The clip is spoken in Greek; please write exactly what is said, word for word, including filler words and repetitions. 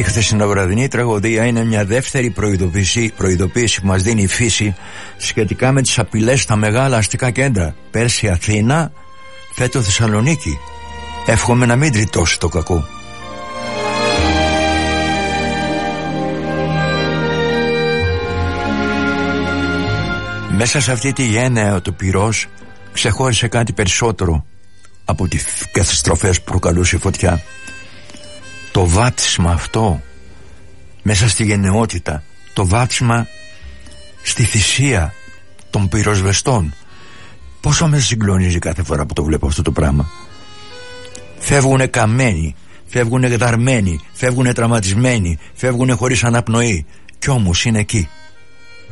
χθεσινοβραδινή τραγωδία είναι μια δεύτερη προειδοποίηση, προειδοποίηση που μας δίνει η φύση σχετικά με τις απειλές στα μεγάλα αστικά κέντρα. Πέρσι Αθήνα, φέτος Θεσσαλονίκη. Εύχομαι να μην τριτώσει το κακό. Μέσα σε αυτή τη γένεα του πυρός ξεχώρισε κάτι περισσότερο από τις καταστροφές που προκαλούσε η φωτιά. Το βάψιμα αυτό μέσα στη γενναιότητα, το βάψιμα στη θυσία των πυροσβεστών. Πόσο με συγκλονίζει κάθε φορά που το βλέπω αυτό το πράγμα. Φεύγουνε καμένοι, φεύγουνε γδαρμένοι, φεύγουνε τραυματισμένοι, φεύγουνε χωρίς αναπνοή, κι όμως είναι εκεί.